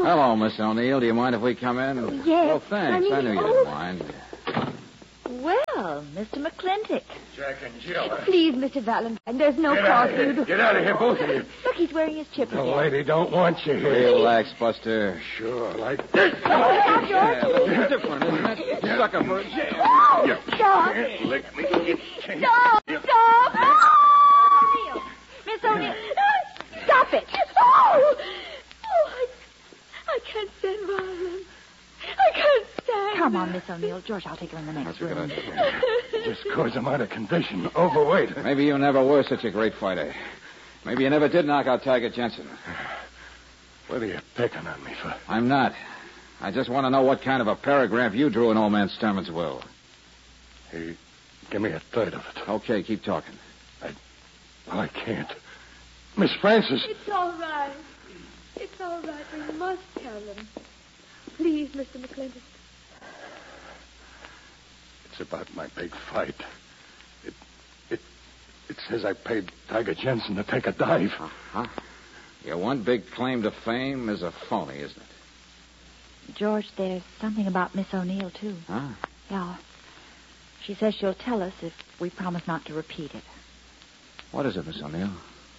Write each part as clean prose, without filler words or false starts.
Hello, Miss O'Neill. Do you mind if we come in? Yes. Well, thanks. I knew you didn't mind. Well, Mr. McClintock. Jack and Jill. Please, Mr. Valentine, there's no cause for you to... Get out of here, both of you. Look, he's wearing his chip The again. lady don't want you here. Relax, Buster. Sure, like this. Stop, George. Yeah, that's different, isn't it? Sucker for a jail. Oh, stop. Lick me. Stop. Stop. Oh, Miss O'Neill. Stop it. Oh, I can't stand violence. I can't stand. Come on, Miss O'Neill. George, I'll take her in the next That's a room. good idea. Just because I'm out of condition, overweight. Maybe you never were such a great fighter. Maybe you never did knock out Tiger Jensen. What are you picking on me for? I'm not. I just want to know what kind of a paragraph you drew in old man Sturman's will. Hey, give me a third of it. Okay, keep talking. I can't. Miss Francis. It's all right. It's all right. We must tell them. Please, Mr. McClintock. It's about my big fight. It says I paid Tiger Jensen to take a dive. Uh-huh. Your one big claim to fame is a phony, isn't it? George, there's something about Miss O'Neill, too. Huh? Yeah. She says she'll tell us if we promise not to repeat it. What is it, Miss O'Neill?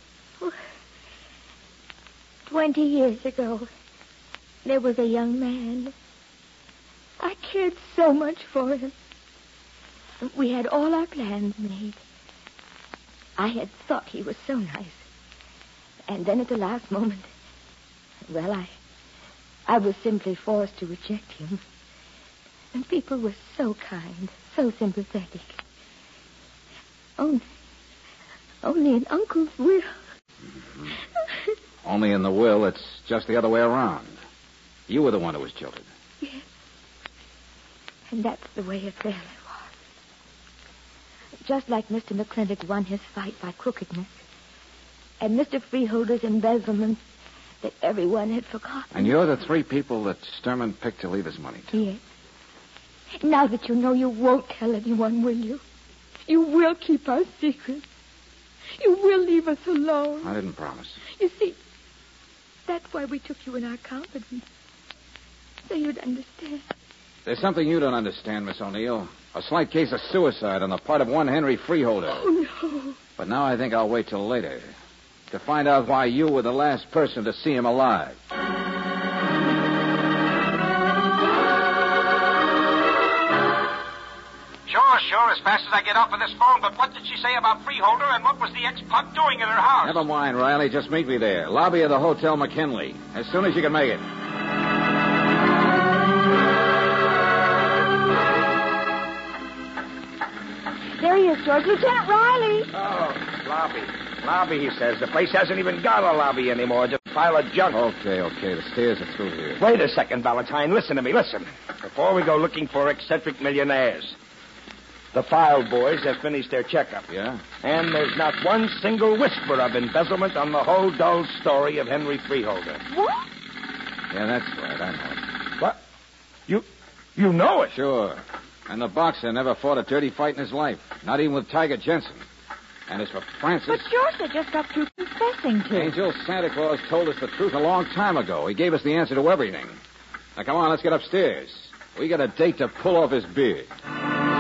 20 years ago, there was a young man. I cared so much for him. We had all our plans made. I had thought he was so nice. And then at the last moment, well, I was simply forced to reject him. And people were so kind, so sympathetic. Only in Uncle's will. Mm-hmm. Only in the will, it's just the other way around. You were the one who was jilted. Yes. And that's the way it really was. Just like Mr. McClintock won his fight by crookedness. And Mr. Freeholder's embezzlement that everyone had forgotten. And you're the three people that Sturman picked to leave his money to. Yes. Now that you know, you won't tell anyone, will you? You will keep our secret. You will leave us alone. I didn't promise. You see, that's why we took you in our confidence. So you'd understand. There's something you don't understand, Miss O'Neill. A slight case of suicide on the part of one Henry Freeholder. Oh, no. But now I think I'll wait till later to find out why you were the last person to see him alive. Sure, as fast as I get off of this phone. But what did she say about Freeholder, and what was the ex-pug doing in her house? Never mind, Riley. Just meet me there. Lobby of the Hotel McKinley. As soon as you can make it. There he is, George. Lieutenant Riley. Oh, lobby, he says. The place hasn't even got a lobby anymore. Just a pile of junk. Okay. The stairs are through here. Wait a second, Valentine. Listen to me, listen. Before we go looking for eccentric millionaires, the file boys have finished their checkup. Yeah? And there's not one single whisper of embezzlement on the whole dull story of Henry Freeholder. What? Yeah, that's right. I know it. What? You know it? Sure. And the boxer never fought a dirty fight in his life. Not even with Tiger Jensen. And as for Francis... But George had just got through confessing to. Angel, Santa Claus told us the truth a long time ago. He gave us the answer to everything. Now, come on, let's get upstairs. We got a date to pull off his beard.